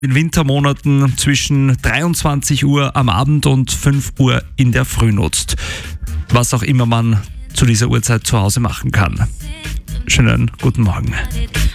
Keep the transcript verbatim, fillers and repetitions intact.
in Wintermonaten zwischen dreiundzwanzig Uhr am Abend und fünf Uhr in der Früh nutzt. Was auch immer man zu dieser Uhrzeit zu Hause machen kann. Schönen guten Morgen.